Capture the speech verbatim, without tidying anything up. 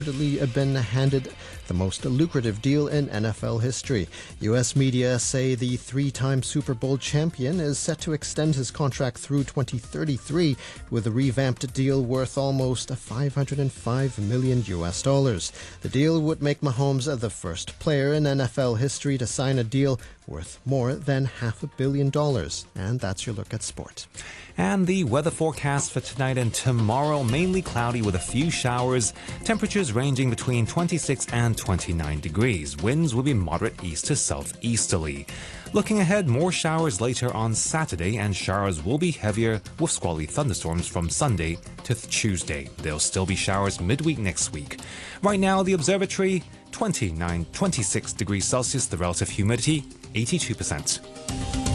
reportedly been handed the most lucrative deal in N F L history. U S media say the three-time Super Bowl champion is set to extend his contract through twenty thirty-three with a revamped deal worth almost five hundred five million U S dollars. The deal would make Mahomes the first player in N F L history to sign a deal worth more than half a billion dollars. And that's your look at sport. And the weather forecast for tonight and tomorrow, mainly cloudy with a few showers. Temperatures ranging between twenty-six and twenty-nine degrees. Winds will be moderate east to southeasterly. Looking ahead, more showers later on Saturday, and showers will be heavier with squally thunderstorms from Sunday to Tuesday. There'll still be showers midweek next week. Right now, the observatory, twenty-nine, twenty-six degrees Celsius, the relative humidity, eighty-two percent.